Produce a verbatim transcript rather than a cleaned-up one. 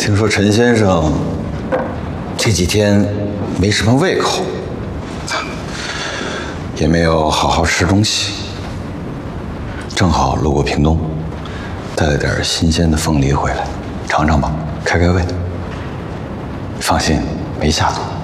听说陈先生这几天没什么胃口，也没有好好吃东西，正好路过屏东，带了点新鲜的凤梨回来，尝尝吧，开开胃。放心，没下毒。